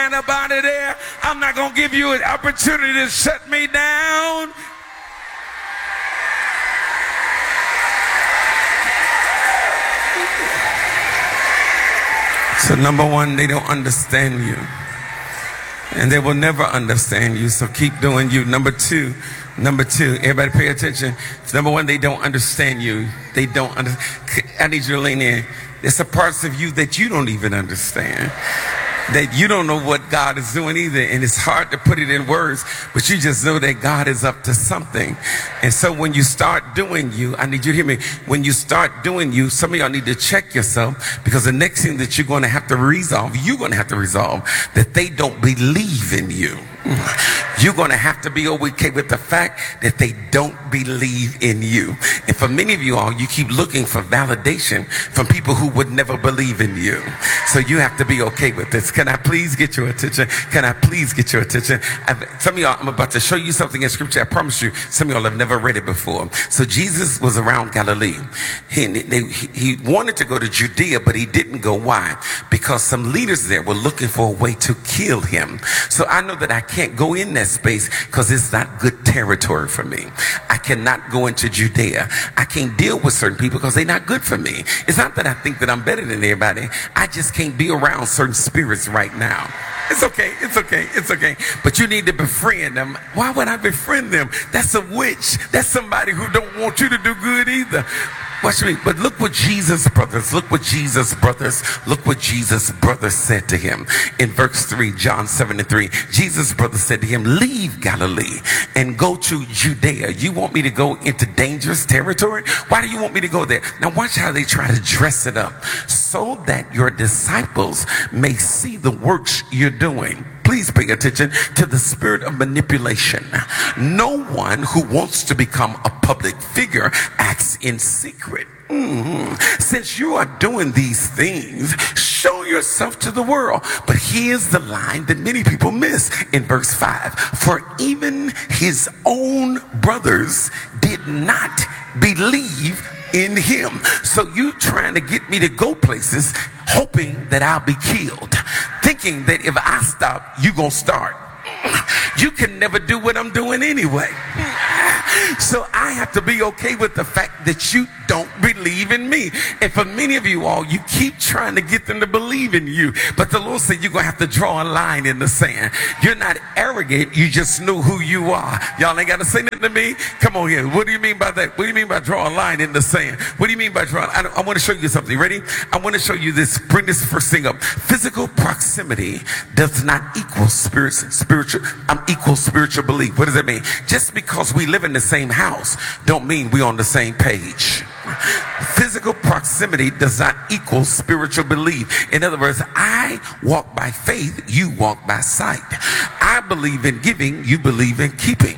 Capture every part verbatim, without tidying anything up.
About it there. I'm not going to give you an opportunity to shut me down. So number one, they don't understand you. And they will never understand you. So keep doing you. Number two, number two, everybody pay attention. Number one, they don't understand you. They don't understand. I need you to lean in. There's some parts of you that you don't even understand. That you don't know what God is doing either, and it's hard to put it in words, but you just know that God is up to something. And so when you start doing you, I need you to hear me, when you start doing you, some of y'all need to check yourself, because the next thing that you're going to have to resolve, you're going to have to resolve that they don't believe in you. You're going to have to be okay with the fact that they don't believe in you. And for many of you all, you keep looking for validation from people who would never believe in you. So you have to be okay with this. Can I please get your attention? Can I please get your attention? I've, some of y'all, I'm about to show you something in scripture. I promise you, some of y'all have never read it before. So Jesus was around Galilee. He, they, he wanted to go to Judea, but he didn't go. Why? Because some leaders there were looking for a way to kill him. So I know that I can't go in that space because it's not good territory for me. I cannot go into Judea. I can't deal with certain people because they're not good for me. It's not that I think that I'm better than everybody. I just can't be around certain spirits right now. It's okay. It's okay. It's okay. But you need to befriend them. Why would I befriend them? That's a witch. That's somebody who don't want you to do good either. Watch me. But look what Jesus' brothers, look what Jesus' brothers, look what Jesus' brothers said to him. In verse three, John seven and three, Jesus' brothers said to him, leave Galilee and go to Judea. You want me to go into dangerous territory? Why do you want me to go there? Now watch how they try to dress it up so that your disciples may see the works you're doing. Please pay attention to the spirit of manipulation. No one who wants to become a public figure acts in secret. Mm-hmm. Since you are doing these things, show yourself to the world. But here's the line that many people miss in verse five. For even his own brothers did not believe in him. So you trying to get me to go places hoping that I'll be killed, thinking that if I stop, you gonna start. You can never do what I'm doing anyway. So I have to be okay with the fact that you don't believe in me. And for many of you all, you keep trying to get them to believe in you. But the Lord said you're going to have to draw a line in the sand. You're not arrogant. You just know who you are. Y'all ain't got to say nothing to me. Come on here. What do you mean by that? What do you mean by draw a line in the sand? What do you mean by draw? I, I want to show you something. Ready? I want to show you this. Bring this first thing up. Physical proximity does not equal spirit, spiritual, um, equal spiritual belief. What does that mean? Just because we live in the same house don't mean we're on the same page. Physical proximity does not equal spiritual belief. In other words, I walk by faith, you walk by sight. I believe in giving, you believe in keeping.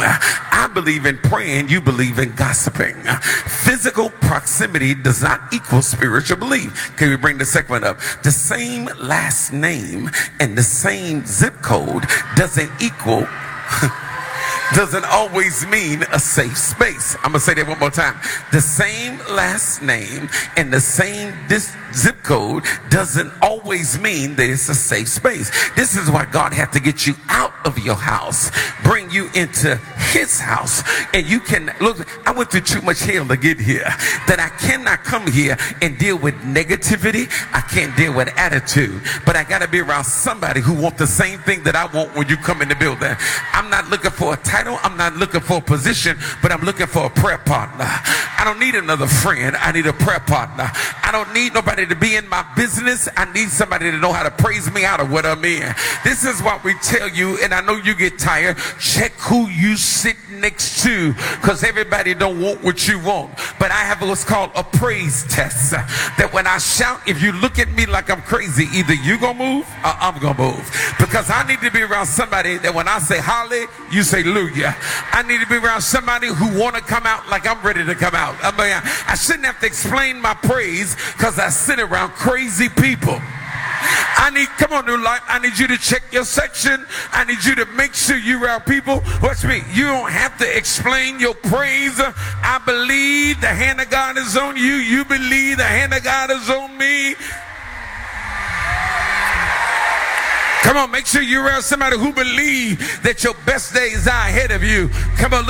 I believe in praying, you believe in gossiping. Physical proximity does not equal spiritual belief. Can we bring the second one up? The same last name and the same zip code doesn't equal doesn't always mean a safe space. I'm going to say that one more time. The same last name and the same this zip code doesn't always mean that it's a safe space. This is why God had to get you out of your house, bring you into his house. And you can, look, I went through too much hell to get here that I cannot come here and deal with negativity. I can't deal with attitude, but I got to be around somebody who wants the same thing that I want when you come in the building. I'm not looking for a title. I'm not looking for a position, but I'm looking for a prayer partner. I don't need another friend. I need a prayer partner. I don't need nobody to be in my business. I need somebody to know how to praise me out of what I'm in. This is what we tell you, and I know you get tired. Check who you sit next to, because everybody don't want what you want. But I have what's called a praise test, that when I shout, if you look at me like I'm crazy, either you gonna move or I'm gonna move. Because I need to be around somebody that when I say holly, you say hallelujah. I need to be around somebody who want to come out like I'm ready to come out. I mean, I shouldn't have to explain my praise because I sit around crazy people. I need, come on, New Life, I need you to check your section. I need you to make sure you're around people. Watch me. You don't have to explain your praise. I believe the hand of God is on you. You believe the hand of God is on me. Come on, make sure you're around somebody who believes that your best days are ahead of you. Come on, look